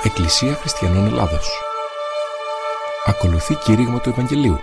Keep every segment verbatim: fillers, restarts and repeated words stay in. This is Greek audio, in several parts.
Εκκλησία Χριστιανών Ελλάδος. Ακολουθεί κήρυγμα του Ευαγγελίου.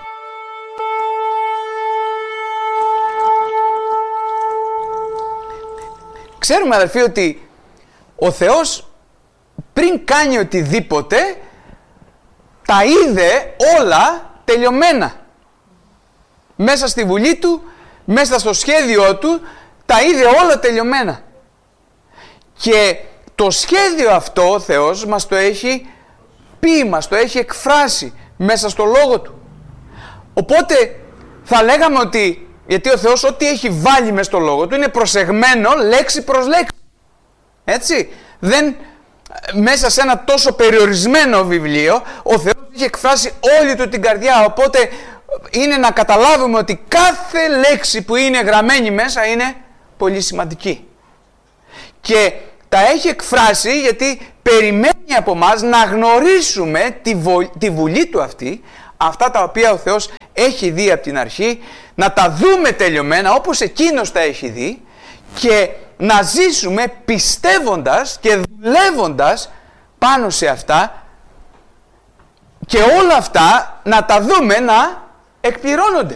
Ξέρουμε, αδελφοί, ότι ο Θεός πριν κάνει οτιδήποτε τα είδε όλα τελειωμένα. Μέσα στη βουλή του, μέσα στο σχέδιό του, τα είδε όλα τελειωμένα. Και το σχέδιο αυτό ο Θεός μας το έχει πει, μας το έχει εκφράσει μέσα στο λόγο του. Οπότε θα λέγαμε ότι, γιατί ο Θεός ό,τι έχει βάλει μέσα στο λόγο του είναι προσεγμένο λέξη προς λέξη. Έτσι, δεν, μέσα σε ένα τόσο περιορισμένο βιβλίο ο Θεός έχει εκφράσει όλη του την καρδιά. Οπότε είναι να καταλάβουμε ότι κάθε λέξη που είναι γραμμένη μέσα είναι πολύ σημαντική. Και τα έχει εκφράσει γιατί περιμένει από μας να γνωρίσουμε τη, βο... τη βουλή του αυτή, αυτά τα οποία ο Θεός έχει δει από την αρχή, να τα δούμε τελειωμένα όπως εκείνος τα έχει δει και να ζήσουμε πιστεύοντας και δουλεύοντας πάνω σε αυτά και όλα αυτά να τα δούμε να εκπληρώνονται.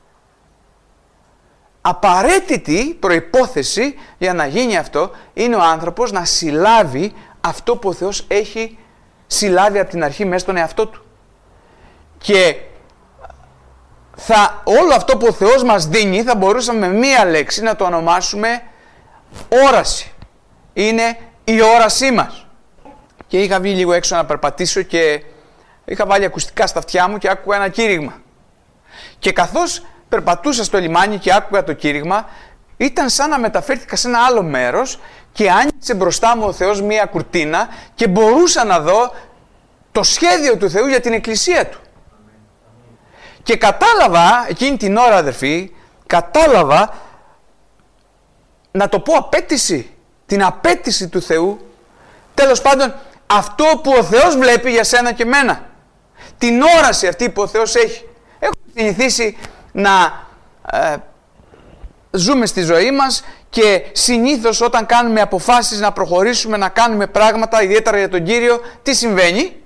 Απαραίτητη προϋπόθεση για να γίνει αυτό είναι ο άνθρωπος να συλλάβει αυτό που ο Θεός έχει συλλάβει από την αρχή μέσα στον εαυτό του. Και θα, όλο αυτό που ο Θεός μας δίνει θα μπορούσαμε με μία λέξη να το ονομάσουμε όραση. Είναι η όρασή μας. Και είχα βγει λίγο έξω να περπατήσω και είχα βάλει ακουστικά στα αυτιά μου και άκουγα ένα κήρυγμα. Και καθώς περπατούσα στο λιμάνι και άκουγα το κήρυγμα, ήταν σαν να μεταφέρθηκα σε ένα άλλο μέρος και άνοιξε μπροστά μου ο Θεός μία κουρτίνα και μπορούσα να δω το σχέδιο του Θεού για την Εκκλησία του. Και κατάλαβα, εκείνη την ώρα, αδερφοί, κατάλαβα, να το πω απέτηση, την απέτηση του Θεού, τέλος πάντων αυτό που ο Θεός βλέπει για σένα και μένα, την όραση αυτή που ο Θεός έχει. Έχω συνηθίσει να ε, ζούμε στη ζωή μας και συνήθως όταν κάνουμε αποφάσεις να προχωρήσουμε, να κάνουμε πράγματα, ιδιαίτερα για τον Κύριο, τι συμβαίνει?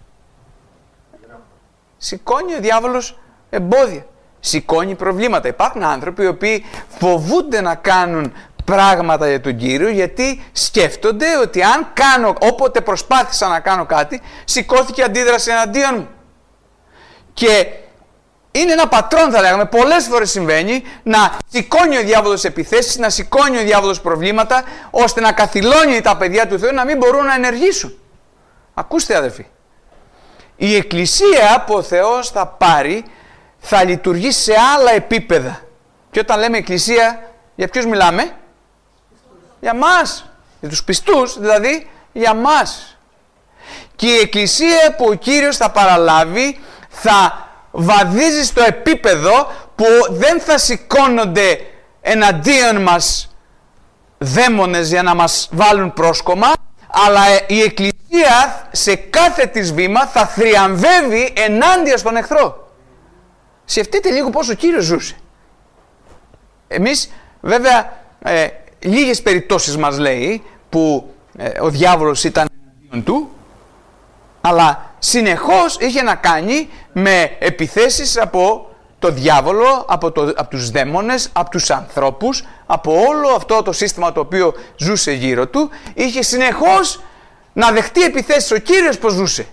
Σηκώνει ο διάβολος εμπόδια, σηκώνει προβλήματα. Υπάρχουν άνθρωποι οι οποίοι φοβούνται να κάνουν πράγματα για τον Κύριο γιατί σκέφτονται ότι αν κάνω, όποτε προσπάθησα να κάνω κάτι, σηκώθηκε αντίδραση εναντίον μου. Και είναι ένα πατρόν, θα λέγαμε, πολλές φορές συμβαίνει να σηκώνει ο διάβολος επιθέσεις, να σηκώνει ο διάβολος προβλήματα, ώστε να καθυλώνει τα παιδιά του Θεού να μην μπορούν να ενεργήσουν. Ακούστε, αδελφοί, η Εκκλησία που ο Θεός θα πάρει θα λειτουργεί σε άλλα επίπεδα. Και όταν λέμε Εκκλησία, για ποιους μιλάμε? Για μας, για τους πιστούς, δηλαδή για μας. Και η Εκκλησία που ο Κύριος θα παραλάβει θα βαδίζει στο επίπεδο που δεν θα σηκώνονται εναντίον μας δαίμονες για να μας βάλουν πρόσκομα, αλλά η Εκκλησία σε κάθε της βήμα θα θριαμβεύει ενάντια στον εχθρό. Σκεφτείτε λίγο πώς ο Κύριος ζούσε. Εμείς βέβαια ε, λίγες περιπτώσεις μας λέει που ε, ο διάβολος ήταν εναντίον του, αλλά συνεχώς είχε να κάνει με επιθέσεις από το διάβολο, από, το, από τους δαίμονες, από τους ανθρώπους, από όλο αυτό το σύστημα το οποίο ζούσε γύρω του. Είχε συνεχώς να δεχτεί επιθέσεις. Ο Κύριος πώς ζούσε?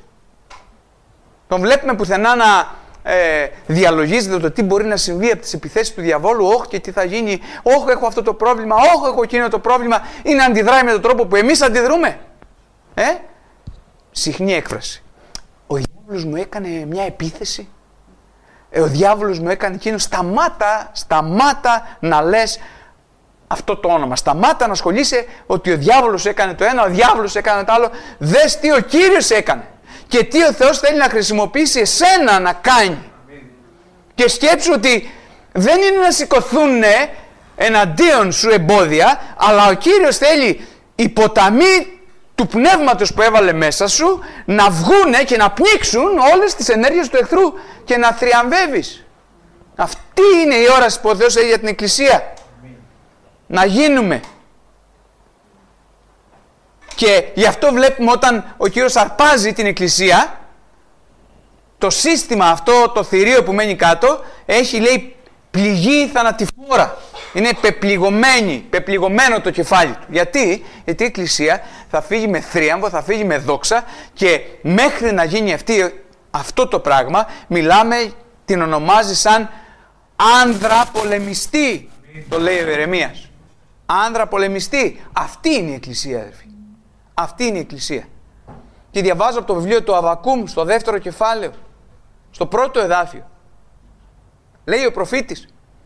Τον βλέπουμε πουθενά να ε, διαλογίζεται το τι μπορεί να συμβεί από τις επιθέσεις του διαβόλου. Όχι, και τι θα γίνει, όχι έχω αυτό το πρόβλημα, όχι έχω εκείνο το πρόβλημα. Ή να αντιδράει με τον τρόπο που εμείς αντιδρούμε. Ε? Συχνή έκφραση. Ο διάβολος μου έκανε μια επίθεση. Ε, ο διάβολος μου έκανε εκείνο. Σταμάτα, σταμάτα να λες αυτό το όνομα. Σταμάτα να ασχολείσαι ότι ο διάβολος έκανε το ένα, ο διάβολος έκανε το άλλο. Δες τι ο Κύριος έκανε. Και τι ο Θεός θέλει να χρησιμοποιήσει εσένα να κάνει. Και σκέψου ότι δεν είναι να σηκωθούν εναντίον σου εμπόδια, αλλά ο Κύριος θέλει οι ποταμοί του πνεύματος που έβαλε μέσα σου να βγούνε και να πνίξουν όλες τις ενέργειες του εχθρού και να θριαμβεύεις. Αυτή είναι η όραση που ο Θεός έχει για την Εκκλησία. Να γίνουμε Και γι' αυτό βλέπουμε όταν ο Κύριος αρπάζει την Εκκλησία, το σύστημα αυτό, το θηρίο που μένει κάτω, έχει, λέει, πληγή θανατηφόρα. Είναι πεπληγωμένη, πεπληγωμένο το κεφάλι του. Γιατί? Γιατί η Εκκλησία θα φύγει με θρίαμβο, θα φύγει με δόξα και μέχρι να γίνει αυτή, αυτό το πράγμα, μιλάμε, την ονομάζει σαν άνδρα πολεμιστή, το λέει ο Ιερεμίας. Άνδρα πολεμιστή. Αυτή είναι η Εκκλησία, αδερφοί. Αυτή είναι η Εκκλησία. Και διαβάζω από το βιβλίο του Αββακούμ, στο δεύτερο κεφάλαιο, στο πρώτο εδάφιο. Λέει ο προφήτης: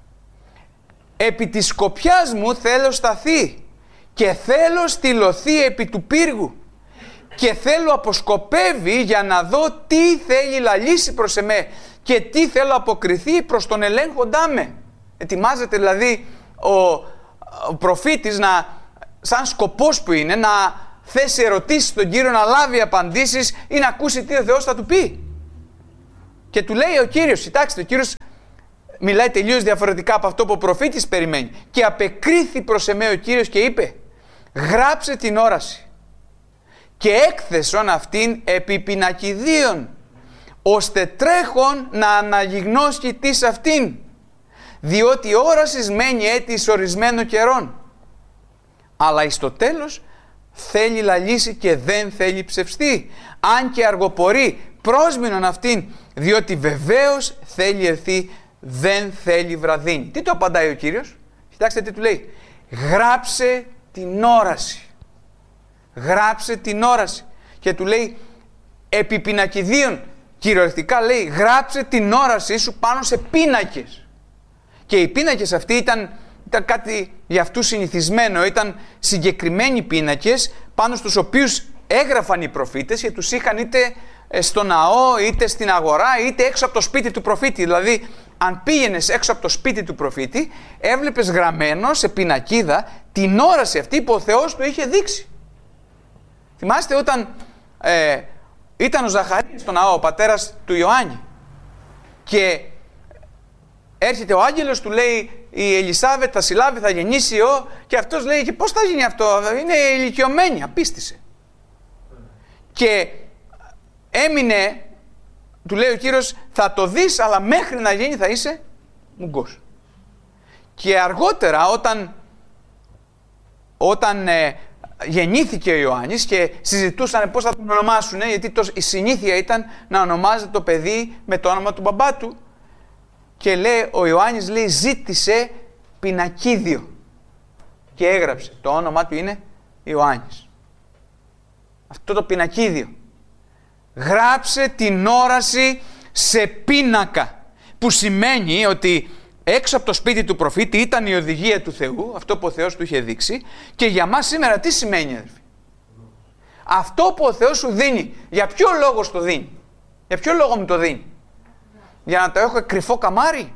επί της σκοπιάς μου θέλω σταθεί και θέλω στυλωθεί επί του πύργου και θέλω αποσκοπεύει για να δω τι θέλει λαλήσει προς εμέ και τι θέλω αποκριθεί προς τον ελέγχοντά με. Ετοιμάζεται δηλαδή ο, ο προφήτης να, σαν σκοπός που είναι, να θέσει ερωτήσεις στον Κύριο, να λάβει απαντήσεις ή να ακούσει τι ο Θεός θα του πει. Και του λέει ο Κύριος, κοιτάξτε, ο Κύριος μιλάει τελείως διαφορετικά από αυτό που ο προφήτης περιμένει. Και απεκρίθη προς εμέ ο Κύριος και είπε: γράψε την όραση και έκθεσον αυτήν επί πινακιδίων, ώστε τρέχον να αναγιγνώσει τις αυτήν, διότι η όραση μένει έτη εις ορισμένο καιρόν, αλλά εις το τέλος θέλει λαλήσει και δεν θέλει ψευστεί, αν και αργοπορεί, πρόσμηνον αυτήν, διότι βεβαίως θέλει ερθεί, δεν θέλει βραδύνη. Τι το απαντάει ο Κύριος? Κοιτάξτε τι του λέει: γράψε την όραση. Γράψε την όραση. Και του λέει επί πινακιδίων, κυριολεκτικά λέει, γράψε την όραση σου πάνω σε πίνακες. Και οι πίνακες αυτοί ήταν, ήταν κάτι για αυτούς συνηθισμένο, ήταν συγκεκριμένοι πίνακες πάνω στους οποίους έγραφαν οι προφήτες και τους είχαν είτε στο ναό, είτε στην αγορά, είτε έξω από το σπίτι του προφήτη. Δηλαδή, αν πήγαινες έξω από το σπίτι του προφήτη, έβλεπες γραμμένο σε πινακίδα την όραση αυτή που ο Θεός του είχε δείξει. Θυμάστε όταν ε, ήταν ο Ζαχαρίας στο ναό, ο πατέρας του Ιωάννη, και έρχεται ο άγγελος, του λέει η Ελισάβετ θα συλλάβει, θα γεννήσει ο, και αυτός λέει, και πώς θα γίνει αυτό, είναι ηλικιωμένη, απίστησε. Και έμεινε, του λέει ο Κύριος, θα το δεις, αλλά μέχρι να γίνει θα είσαι μουγκός. Και αργότερα όταν, όταν ε, γεννήθηκε ο Ιωάννης και συζητούσαν πώς θα τον ονομάσουν, γιατί το, η συνήθεια ήταν να ονομάζεται το παιδί με το όνομα του μπαμπά του, και λέει, ο Ιωάννης λέει, ζήτησε πινακίδιο και έγραψε, το όνομά του είναι Ιωάννης. Αυτό το πινακίδιο. Γράψε την όραση σε πίνακα, που σημαίνει ότι έξω από το σπίτι του προφήτη ήταν η οδηγία του Θεού, αυτό που ο Θεός του είχε δείξει, και για μας σήμερα τι σημαίνει, αδελφοί? Αυτό που ο Θεός σου δίνει, για ποιο λόγο στο δίνει? Για ποιο λόγο μου το δίνει? Για να το έχω κρυφό καμάρι?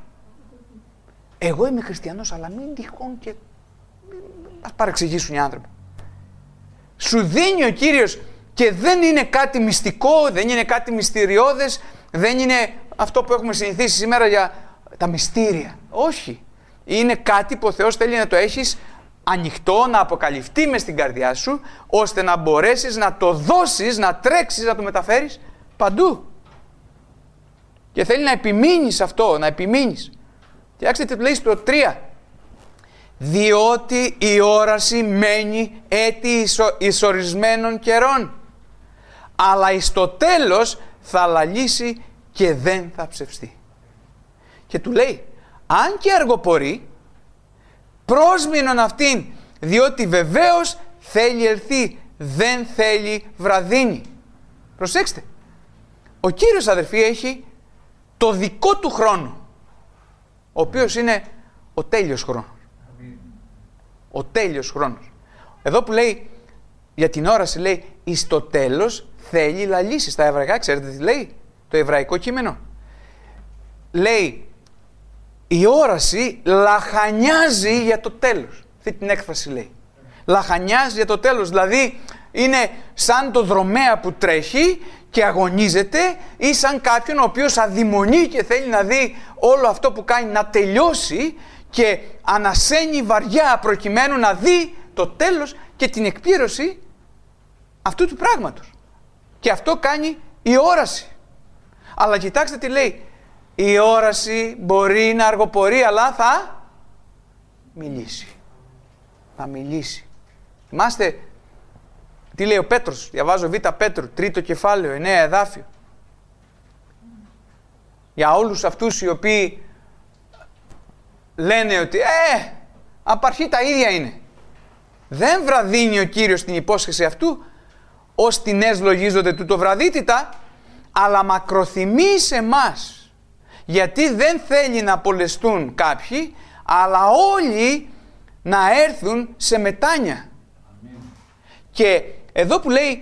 Εγώ είμαι χριστιανός, αλλά μην τυχόν και ας παρεξηγήσουν οι άνθρωποι. Σου δίνει ο Κύριος και δεν είναι κάτι μυστικό, δεν είναι κάτι μυστηριώδες, δεν είναι αυτό που έχουμε συνηθίσει σήμερα για τα μυστήρια. Όχι. Είναι κάτι που ο Θεός θέλει να το έχεις ανοιχτό, να αποκαλυφθεί μες στην καρδιά σου, ώστε να μπορέσεις να το δώσεις, να τρέξεις, να το μεταφέρεις παντού. Και θέλει να επιμείνεις αυτό, να επιμείνεις. Κοιτάξτε τι λέει στο τρία. Διότι η όραση μένει έτη εις ορισμένων καιρών, αλλά εις το τέλος θα λαλήσει και δεν θα ψευστεί. Και του λέει, αν και αργοπορεί, πρόσμηνον αυτήν, διότι βεβαίως θέλει ελθεί, δεν θέλει βραδύνη. Προσέξτε, ο Κύριος, αδερφοί, έχει το δικό του χρόνο, ο οποίος είναι ο τέλειος χρόνος. Ο τέλειος χρόνος. Εδώ που λέει για την όραση, λέει εις το τέλος θέλει λαλήσει. Στα εβραϊκά, ξέρετε τι λέει το εβραϊκό κείμενο? Λέει η όραση λαχανιάζει για το τέλος. Αυτή την έκφραση λέει. Λαχανιάζει για το τέλος. Δηλαδή είναι σαν το δρομέα που τρέχει και αγωνίζεται, ή σαν κάποιον ο οποίος αδειμονεί και θέλει να δει όλο αυτό που κάνει να τελειώσει και ανασένει βαριά προκειμένου να δει το τέλος και την εκπλήρωση αυτού του πράγματος. Και αυτό κάνει η όραση. Αλλά κοιτάξτε τι λέει. Η όραση μπορεί να αργοπορεί, αλλά θα μιλήσει. Θα μιλήσει. Θυμάστε τι λέει ο Πέτρος. Διαβάζω Β' Πέτρου, τρίτο κεφάλαιο, εννέα εδάφιο. Για όλους αυτούς οι οποίοι λένε ότι ε, απ' αρχή τα ίδια είναι. Δεν βραδύνει ο Κύριος την υπόσχεση αυτού, ως τινές λογίζονται του το βραδύτητα, αλλά μακροθυμεί σε εμάς. Γιατί δεν θέλει να απολεστούν κάποιοι, αλλά όλοι να έρθουν σε μετάνοια. Αμήν. Και εδώ που λέει,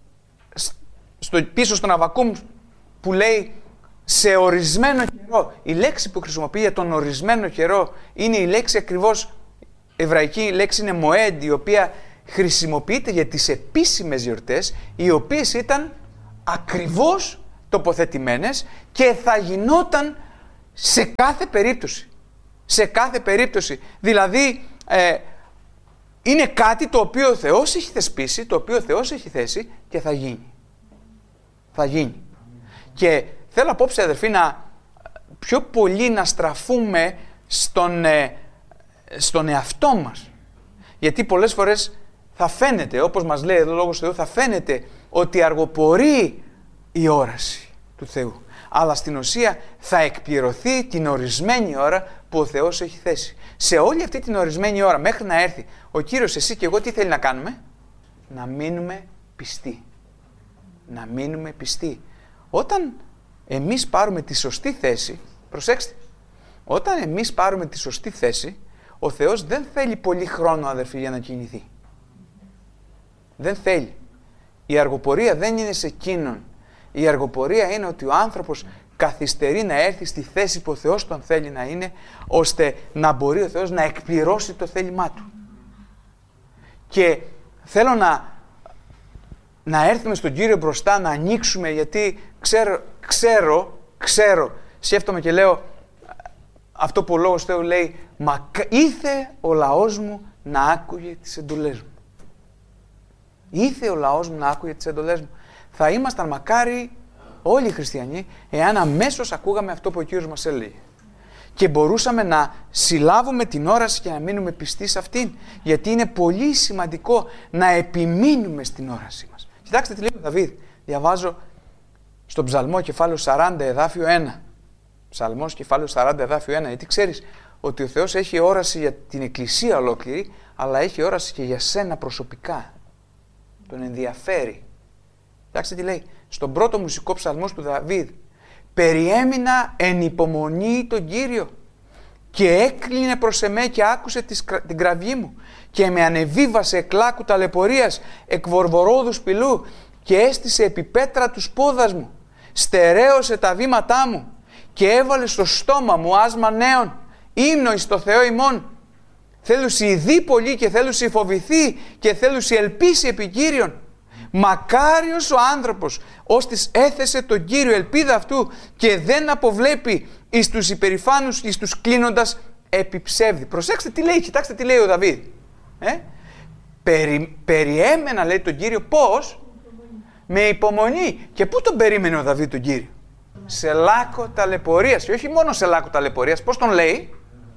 στο, πίσω στον Αββακούμ που λέει σε ορισμένο καιρό, η λέξη που χρησιμοποιεί για τον ορισμένο καιρό είναι η λέξη ακριβώς, εβραϊκή λέξη είναι μοέντ, η οποία χρησιμοποιείται για τις επίσημες γιορτές, οι οποίες ήταν ακριβώς τοποθετημένες και θα γινόταν σε κάθε περίπτωση. Σε κάθε περίπτωση. Δηλαδή, ε, είναι κάτι το οποίο ο Θεός έχει θεσπίσει, το οποίο ο Θεός έχει θέσει και θα γίνει. Θα γίνει. Και θέλω απόψε, αδερφοί, να πιο πολύ να στραφούμε στον, ε, στον εαυτό μας. Γιατί πολλές φορές θα φαίνεται, όπως μας λέει εδώ ο Λόγος του Θεού, θα φαίνεται ότι αργοπορεί η όραση του Θεού. Αλλά στην ουσία θα εκπληρωθεί την ορισμένη ώρα που ο Θεός έχει θέσει. Σε όλη αυτή την ορισμένη ώρα, μέχρι να έρθει ο Κύριος, εσύ και εγώ τι θέλει να κάνουμε? Να μείνουμε πιστοί. Να μείνουμε πιστοί. Όταν εμείς πάρουμε τη σωστή θέση, προσέξτε, όταν εμείς πάρουμε τη σωστή θέση, ο Θεός δεν θέλει πολύ χρόνο, αδερφοί, για να κινηθεί. Δεν θέλει. Η αργοπορία δεν είναι σε εκείνον. Η αργοπορία είναι ότι ο άνθρωπος καθυστερεί να έρθει στη θέση που ο Θεός τον θέλει να είναι, ώστε να μπορεί ο Θεός να εκπληρώσει το θέλημά του. Και θέλω να, να έρθουμε στον Κύριο μπροστά, να ανοίξουμε, γιατί ξέρω, ξέρω, ξέρω, σκέφτομαι και λέω αυτό που ο Λόγος Θεού λέει, μα ήθε ο λαός μου να άκουγε τις εντολές μου. Ήθε ο λαός μου να άκουγε τις εντολές μου. Θα ήμασταν μακάρι όλοι οι χριστιανοί, εάν αμέσως ακούγαμε αυτό που ο Κύριος μας έλεγε. Και μπορούσαμε να συλλάβουμε την όραση και να μείνουμε πιστοί σε αυτήν. Γιατί είναι πολύ σημαντικό να επιμείνουμε στην όραση μας. Κοιτάξτε τι λέει ο Δαβίδ. Διαβάζω στον Ψαλμό κεφάλαιο σαράντα εδάφιο ένα. Ψαλμός κεφάλαιο σαράντα εδάφιο ένα. Γιατί ξέρεις ότι ο Θεός έχει όραση για την Εκκλησία ολόκληρη, αλλά έχει όραση και για σένα προσωπικά. Τον ενδιαφέρει. Κοιτάξτε τι λέει. Στον πρώτο μουσικό ψαλμό του Δαβίδ. Περιέμεινα εν υπομονή τον Κύριο και έκλεινε προς εμέ και άκουσε την κραυγή μου και με ανεβίβασε εκ λάκκου ταλαιπωρίας, εκ βορβορόδου σπηλού και έστησε επί πέτρα τους πόδας μου. Στερέωσε τα βήματά μου και έβαλε στο στόμα μου άσμα νέων, ύμνο εις το Θεό ημών. Θέλουσι ειδεί πολύ και θέλουσι φοβηθεί και θέλουσι ελπίσει επί Κύριον. Μακάριος ο άνθρωπος, ώστις έθεσε τον Κύριο ελπίδα αυτού και δεν αποβλέπει εις τους υπερηφάνους, εις τους κλείνοντας επί ψεύδι. Προσέξτε τι λέει, κοιτάξτε τι λέει ο Δαβίδ. Ε? Περι, περιέμενα, λέει, τον Κύριο, πώς? Με υπομονή. Και πού τον περίμενε ο Δαβίδ τον Κύριο? Σε λάκκο ταλαιπωρίας. Και όχι μόνο σε λάκκο ταλαιπωρίας, πώς τον λέει?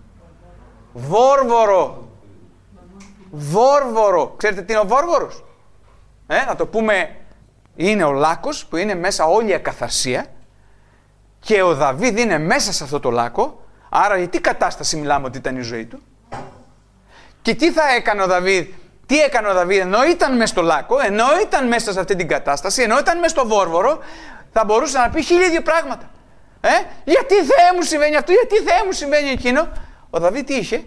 Βόρβορο. Βόρβορο. Ξέρετε τι είναι ο βόρβορος? Ε, να το πούμε, είναι ο λάκκος που είναι μέσα όλη η ακαθαρσία και ο Δαβίδ είναι μέσα σε αυτό το λάκκο. Άρα για τι κατάσταση μιλάμε ότι ήταν η ζωή του? Και τι θα έκανε ο Δαβίδ? Τι έκανε ο Δαβίδ? Ενώ ήταν μέσα στο λάκκο, ενώ ήταν μέσα σε αυτή την κατάσταση, ενώ ήταν μέσα στο βόρβορο, θα μπορούσε να πει χίλια δύο πράγματα. Ε? Γιατί Θεέ μου συμβαίνει αυτό, γιατί Θεέ μου συμβαίνει εκείνο? Ο Δαβίδ τι είχε?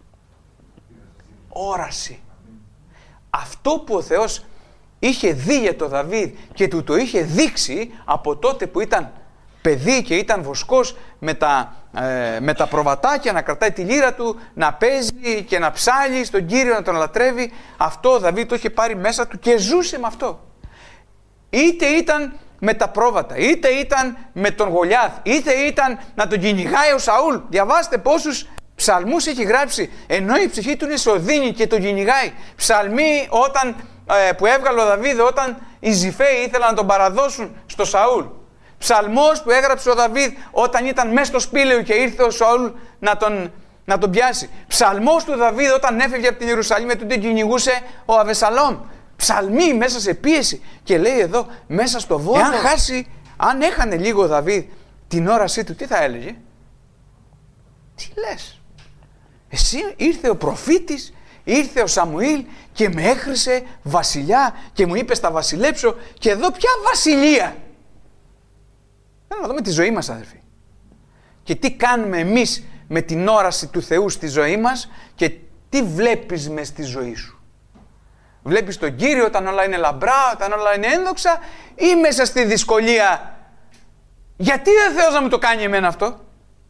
Όραση. Αυτό που ο Θεός είχε δει για τον Δαβίδ και του το είχε δείξει από τότε που ήταν παιδί και ήταν βοσκός με τα, ε, με τα προβατάκια, να κρατάει τη λύρα του, να παίζει και να ψάλει στον Κύριο, να τον λατρεύει. Αυτό ο Δαβίδ το είχε πάρει μέσα του και ζούσε με αυτό. Είτε ήταν με τα πρόβατα, είτε ήταν με τον Γολιάθ, είτε ήταν να τον κυνηγάει ο Σαούλ. Διαβάστε πόσους ψαλμούς έχει γράψει, ενώ η ψυχή του είναι σε οδύνη και τον κυνηγάει. Ψαλμοί όταν ε, που έβγαλε ο Δαβίδ όταν οι Ζιφαίοι ήθελαν να τον παραδώσουν στο Σαούλ. Ψαλμός που έγραψε ο Δαβίδ όταν ήταν μέσα στο σπήλαιο και ήρθε ο Σαούλ να τον, να τον πιάσει. Ψαλμός του Δαβίδ όταν έφευγε από την Ιερουσαλήμ και τον κυνηγούσε ο Αβεσαλόμ. Ψαλμοί μέσα σε πίεση. Και λέει εδώ μέσα στο βόλο. Εάν χάσει, αν έχανε λίγο ο Δαβίδ την όρασή του, τι θα έλεγε? Τι λες? Εσύ ήρθε ο προφήτης, ήρθε ο Σαμουήλ και με έχρισε βασιλιά και μου είπε θα βασιλέψω και εδώ ποια βασιλεία? Θέλω να δούμε τη ζωή μας, αδερφοί. Και τι κάνουμε εμείς με την όραση του Θεού στη ζωή μας και τι βλέπεις μες στη ζωή σου. Βλέπεις τον Κύριο όταν όλα είναι λαμπρά, όταν όλα είναι ένδοξα, ή μέσα στη δυσκολία? Γιατί δεν Θεός να μου το κάνει εμένα αυτό?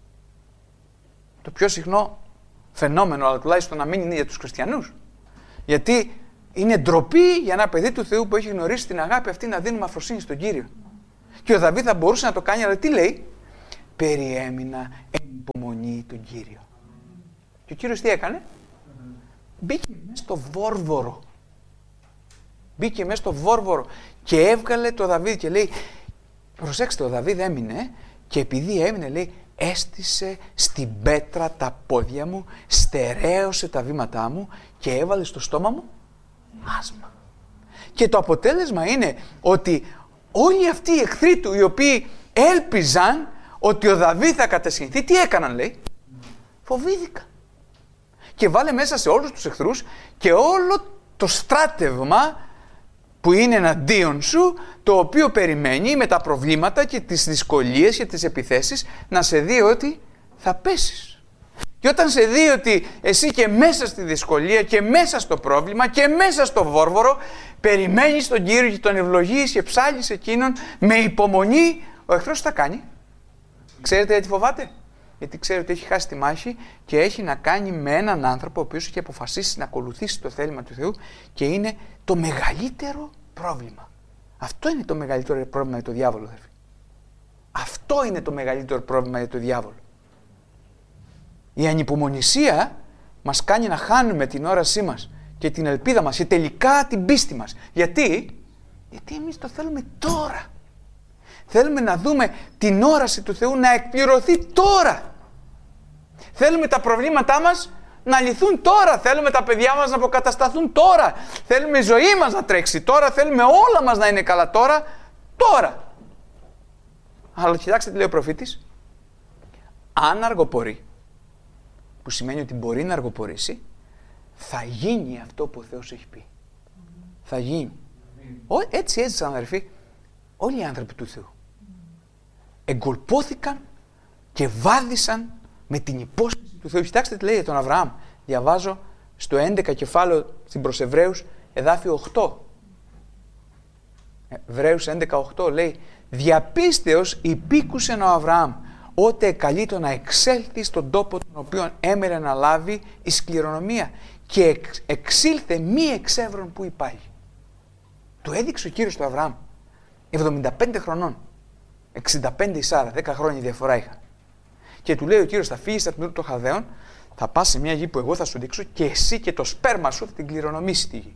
Το πιο συχνό φαινόμενο, αλλά τουλάχιστον να μην είναι για τους χριστιανούς. Γιατί είναι ντροπή για ένα παιδί του Θεού που έχει γνωρίσει την αγάπη αυτή να δίνουμε αφροσύνη στον Κύριο. Και ο Δαβίδ θα μπορούσε να το κάνει, αλλά τι λέει? Περιέμεινα εν υπομονή τον Κύριο. Και ο Κύριος τι έκανε? Μπήκε μέσα στο βόρβορο. Μπήκε μέσα στο βόρβορο και έβγαλε το Δαβίδ και λέει, προσέξτε, ο Δαβίδ έμεινε και επειδή έμεινε, λέει, έστησε στην πέτρα τα πόδια μου, στερέωσε τα βήματά μου και έβαλε στο στόμα μου άσμα. Και το αποτέλεσμα είναι ότι όλοι αυτοί οι εχθροί του, οι οποίοι έλπιζαν ότι ο Δαβίδ θα κατασχυνθεί, τι έκαναν, λέει? Φοβήθηκαν. Και βάλε μέσα σε όλους τους εχθρούς και όλο το στράτευμα που είναι εναντίον σου, το οποίο περιμένει με τα προβλήματα και τις δυσκολίες και τις επιθέσεις να σε δει ότι θα πέσεις. Και όταν σε δει ότι εσύ και μέσα στη δυσκολία και μέσα στο πρόβλημα και μέσα στο βόρβορο περιμένεις τον Κύριο και τον ευλογείς και ψάλεις εκείνον με υπομονή, ο εχθρός τι θα κάνει? Ξέρετε γιατί φοβάται? Γιατί ξέρει ότι έχει χάσει τη μάχη και έχει να κάνει με έναν άνθρωπο ο οποίος έχει αποφασίσει να ακολουθήσει το θέλημα του Θεού και είναι το μεγαλύτερο πρόβλημα. Αυτό είναι το μεγαλύτερο πρόβλημα για τον διάβολο, αδερφοί. Αυτό είναι το μεγαλύτερο πρόβλημα για τον διάβολο. Η ανυπομονησία μας κάνει να χάνουμε την όρασή μας και την ελπίδα μας και τελικά την πίστη μας. Γιατί? Γιατί εμείς το θέλουμε τώρα. Θέλουμε να δούμε την όραση του Θεού να εκπληρωθεί τώρα. Θέλουμε τα προβλήματά μας να λυθούν τώρα. Θέλουμε τα παιδιά μας να αποκατασταθούν τώρα. Θέλουμε η ζωή μας να τρέξει τώρα. Θέλουμε όλα μας να είναι καλά τώρα. Τώρα. Αλλά κοιτάξτε τι λέει ο προφήτης. Αν αργοπορεί, που σημαίνει ότι μπορεί να αργοπορήσει, θα γίνει αυτό που ο Θεός έχει πει. Θα γίνει. Mm. Έτσι έζησαν, αδερφοί, όλοι οι άνθρωποι του Θεού. Εγκολπώθηκαν και βάδισαν με την υπόσχεση του Θεού. Κοιτάξτε τι λέει για τον Αβραάμ. Διαβάζω στο έντεκα κεφάλαιο στην προς Εβραίους, εδάφιο οκτώ. Εβραίους έντεκα οκτώ λέει, διαπίστεως υπήκουσεν ο Αβραάμ, ότε εκαλείτο να εξέλθει στον τόπο τον οποίο έμερε να λάβει εις κληρονομία και εξ, εξήλθε μη εξεύρων που υπάρχει. Το έδειξε ο Κύριος του Αβραάμ, εβδομήντα πέντε χρονών, εξήντα πέντε η Σάρα, δέκα χρόνια διαφορά είχαν. Και του λέει ο Κύριος, θα φύγεις από την Ουρ των Χαλδαίων, θα πας σε μια γη που εγώ θα σου δείξω και εσύ και το σπέρμα σου θα την κληρονομήσει τη γη.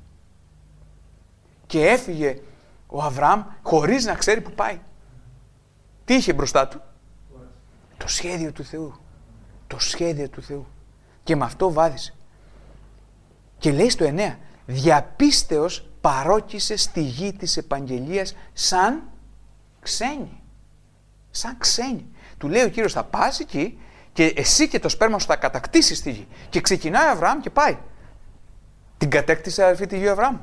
Και έφυγε ο Αβραάμ χωρίς να ξέρει που πάει. Τι είχε μπροστά του? Το σχέδιο του Θεού. Το σχέδιο του Θεού. Και με αυτό βάδισε. Και λέει στο εννέα, διαπίστεως παρόκησε στη γη της επαγγελίας σαν ξένοι. Σαν ξένοι. Του λέει ο Κύριος, θα πας εκεί και εσύ και το σπέρμα σου θα κατακτήσεις τη γη. Και ξεκινάει ο Αβραάμ και πάει. Την κατέκτησε αδερφή τη γη ο Αβραάμ?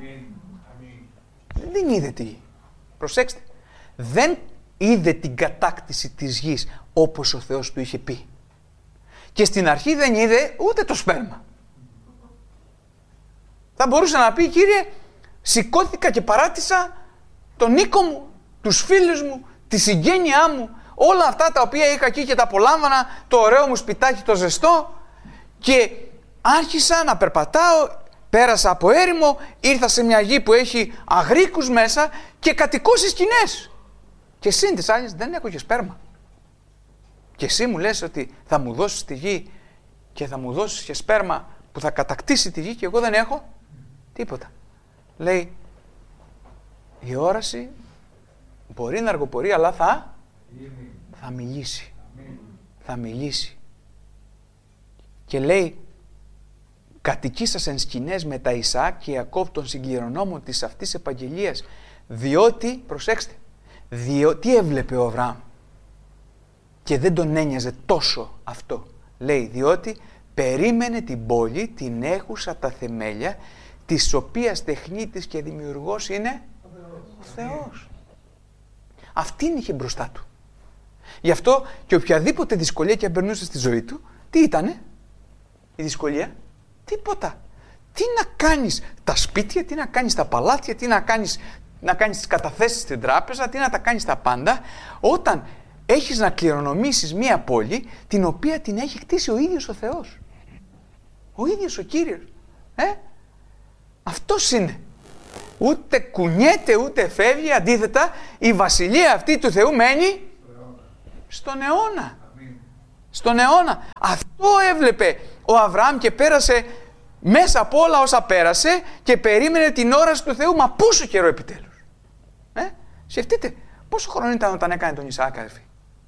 Δεν είδε τη γη. Προσέξτε. Δεν είδε την κατάκτηση της γης όπως ο Θεός του είχε πει. Και στην αρχή δεν είδε ούτε το σπέρμα. Θα μπορούσε να πει, Κύριε, σηκώθηκα και παράτησα τον οίκο μου, τους φίλους μου, τη συγγένειά μου, όλα αυτά τα οποία είχα εκεί και τα απολάμβανα, το ωραίο μου σπιτάκι το ζεστό, και άρχισα να περπατάω, πέρασα από έρημο, ήρθα σε μια γη που έχει αγρίκους μέσα και κατοικούσεις σκηνές. Και σύν τις άλλες δεν έχω και σπέρμα. Και εσύ μου λες ότι θα μου δώσεις τη γη και θα μου δώσεις και σπέρμα που θα κατακτήσει τη γη και εγώ δεν έχω τίποτα. Λέει, Η όραση μπορεί να αργοπορεί, αλλά θα, θα μιλήσει. Θα μιλήσει. Και λέει, κατοικήσας εν σκηνές με τα Ισαάκ και Ιακώβ των συγκληρονόμων της αυτής επαγγελίας, διότι, προσέξτε, διότι τι έβλεπε ο Αβραάμ και δεν τον ένοιαζε τόσο αυτό. Λέει, διότι περίμενε την πόλη, την έχουσα τα θεμέλια, της οποίας τεχνίτης και δημιουργός είναι ο Θεός. Αυτήν είχε μπροστά του. Γι' αυτό και οποιαδήποτε δυσκολία και αν περνούσε στη ζωή του, τι ήτανε η δυσκολία? Τίποτα. Τι να κάνεις τα σπίτια, τι να κάνεις τα παλάτια, τι να κάνεις, να κάνεις τις καταθέσεις στην τράπεζα, τι να τα κάνεις τα πάντα, όταν έχεις να κληρονομήσεις μία πόλη την οποία την έχει χτίσει ο ίδιος ο Θεός. Ο ίδιος ο Κύριος. Ε? Αυτός είναι. Ούτε κουνιέται ούτε φεύγει, αντίθετα η βασιλεία αυτή του Θεού μένει στον αιώνα. Στον αιώνα. Αυτό έβλεπε ο Αβραάμ και πέρασε μέσα από όλα όσα πέρασε και περίμενε την όραση του Θεού. Μα πόσο καιρό επιτέλους. Ε? Σκεφτείτε πόσο χρόνο ήταν όταν έκανε τον Ισαάκ, αδερφοί?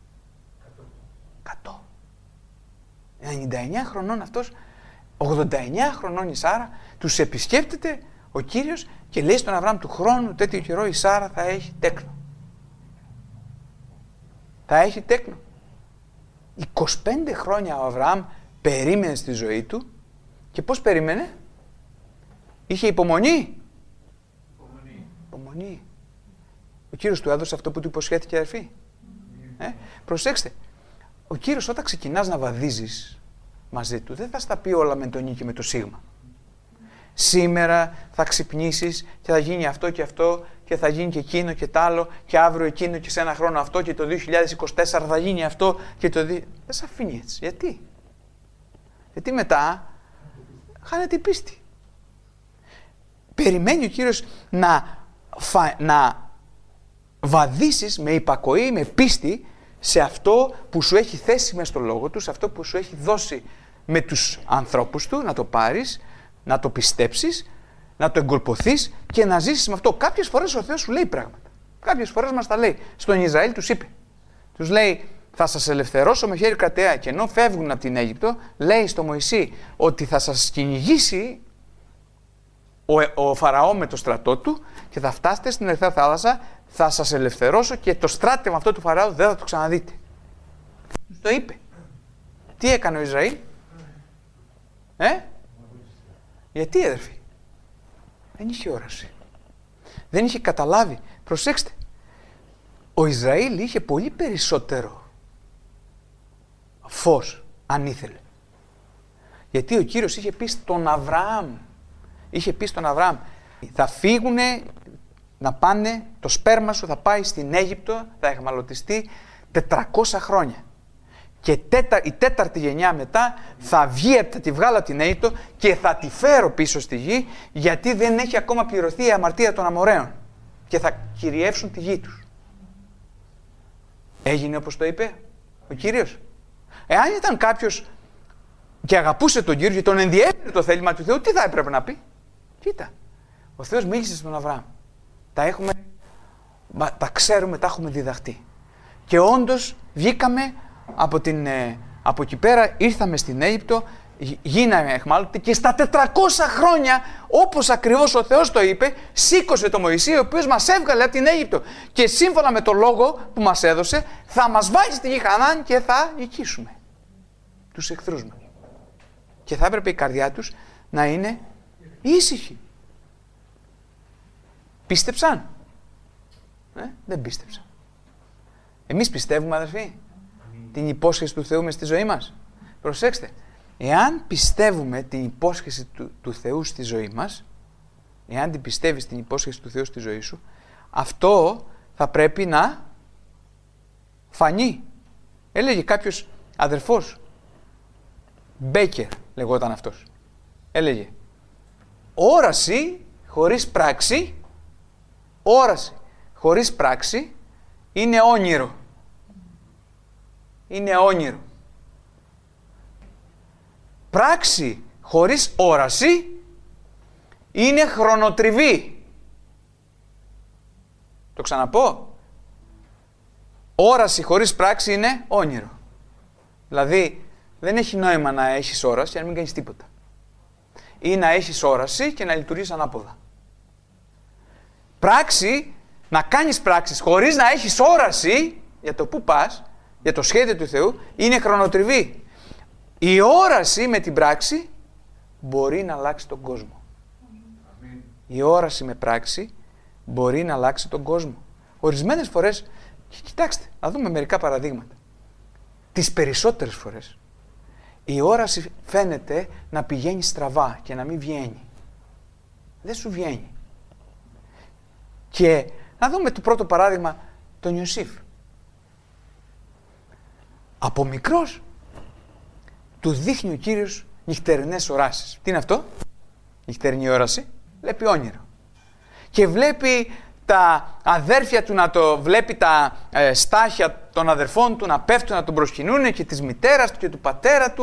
εκατό. ενενήντα εννιά χρονών αυτός, ογδόντα εννιά χρονών η Σάρα, τους επισκέπτεται ο Κύριος και λέει στον Αβραάμ, του χρόνου τέτοιο καιρό η Σάρα θα έχει τέκνο. Θα έχει τέκνο. είκοσι πέντε χρόνια ο Αβραάμ περίμενε στη ζωή του και πώς περίμενε? Είχε υπομονή. Υπομονή. υπομονή. Ο Κύριος του έδωσε αυτό που του υποσχέθηκε, αδερφοί. Ε? Προσέξτε, ο Κύριος όταν ξεκινάς να βαδίζεις μαζί του δεν θα στα πει όλα με τον νι και με το σίγμα. Σήμερα θα ξυπνήσεις και θα γίνει αυτό και αυτό και θα γίνει και εκείνο και τ' άλλο και αύριο εκείνο και σε ένα χρόνο αυτό και το δύο χιλιάδες είκοσι τέσσερα θα γίνει αυτό και το... Δεν σε αφήνει έτσι. Γιατί? Γιατί μετά χάνεται η πίστη. Περιμένει ο Κύριος να, φα... να βαδίσεις με υπακοή, με πίστη σε αυτό που σου έχει θέσει μες στο λόγο του, σε αυτό που σου έχει δώσει με τους ανθρώπους του, να το πάρεις, να το πιστέψεις, να το εγκολποθείς και να ζήσεις με αυτό. Κάποιες φορές ο Θεός σου λέει πράγματα. Κάποιες φορές μας τα λέει. Στον Ισραήλ τους είπε. Τους λέει, θα σας ελευθερώσω με χέρι κρατεά. Και ενώ φεύγουν από την Αίγυπτο, λέει στο Μωυσή ότι θα σας κυνηγήσει ο, ο Φαραώ με το στρατό του και θα φτάσετε στην Ερυθρά Θάλασσα, θα σας ελευθερώσω και το στράτευμα αυτό του Φαραώ δεν θα το ξαναδείτε. Τους το είπε. Τι έκανε ο Ισραήλ? Ε? Γιατί, αδερφοί? Δεν είχε όραση. Δεν είχε καταλάβει. Προσέξτε. Ο Ισραήλ είχε πολύ περισσότερο φως, αν ήθελε. Γιατί ο Κύριος είχε πει στον Αβραάμ, είχε πει στον Αβραάμ, θα φύγουνε να πάνε, το σπέρμα σου θα πάει στην Αίγυπτο, θα εχμαλωτιστεί τετρακόσια χρόνια. Και τέτα, η τέταρτη γενιά μετά θα βγει, θα τη βγάλω από την Αίγυπτο και θα τη φέρω πίσω στη γη, γιατί δεν έχει ακόμα πληρωθεί η αμαρτία των Αμοραίων και θα κυριεύσουν τη γη τους. Έγινε όπως το είπε ο Κύριος? Εάν ήταν κάποιος και αγαπούσε τον Κύριο και τον ενδιέφερε το θέλημα του Θεού, τι θα έπρεπε να πει? Κοίτα, ο Θεός μίλησε στον Αβραάμ. Τα έχουμε, τα ξέρουμε, τα έχουμε διδαχτεί. Και όντως βγήκαμε από, την, από εκεί πέρα, ήρθαμε στην Αίγυπτο, γίναμε εχμάλωτοι και στα τετρακόσια χρόνια, όπως ακριβώς ο Θεός το είπε, σήκωσε το Μωυσή, ο οποίος μας έβγαλε από την Αίγυπτο και σύμφωνα με το λόγο που μας έδωσε θα μας βάλει στη γη Χανaan και θα νικήσουμε τους εχθρούς μας. Και θα έπρεπε η καρδιά τους να είναι ήσυχη. Πίστεψαν? Ε, δεν πίστεψαν. Εμείς πιστεύουμε, αδερφοί, την υπόσχεση του Θεού μες στη ζωή μας? Προσέξτε, εάν πιστεύουμε την υπόσχεση του, του Θεού στη ζωή μας, εάν την πιστεύεις την υπόσχεση του Θεού στη ζωή σου, αυτό θα πρέπει να φανεί. Έλεγε κάποιος αδερφός, Μπέκερ λεγόταν αυτός, έλεγε, όραση χωρίς πράξη, όραση χωρίς πράξη είναι όνειρο. Είναι όνειρο. Πράξη χωρίς όραση είναι χρονοτριβή. Το ξαναπώ. Όραση χωρίς πράξη είναι όνειρο. Δηλαδή, δεν έχει νόημα να έχεις όραση αν μην κάνεις τίποτα. Ή να έχεις όραση και να λειτουργείς ανάποδα. Πράξη, να κάνεις πράξεις χωρίς να έχεις όραση για το πού πας, για το σχέδιο του Θεού, είναι χρονοτριβή. Η όραση με την πράξη μπορεί να αλλάξει τον κόσμο. Η όραση με πράξη μπορεί να αλλάξει τον κόσμο. Ορισμένες φορές, κοιτάξτε, να δούμε μερικά παραδείγματα. Τις περισσότερες φορές, η όραση φαίνεται να πηγαίνει στραβά και να μην βγαίνει. Δεν σου βγαίνει. Και να δούμε το πρώτο παράδειγμα, τον Ιωσήφ. Από μικρός του δείχνει ο Κύριος νυχτερινές οράσεις. Τι είναι αυτό? Νυχτερινή όραση. Βλέπει όνειρο. Και βλέπει τα αδέρφια του να το βλέπει, τα ε, στάχια των αδερφών του να πέφτουν, να τον προσκυνούν, και της μητέρας του και του πατέρα του,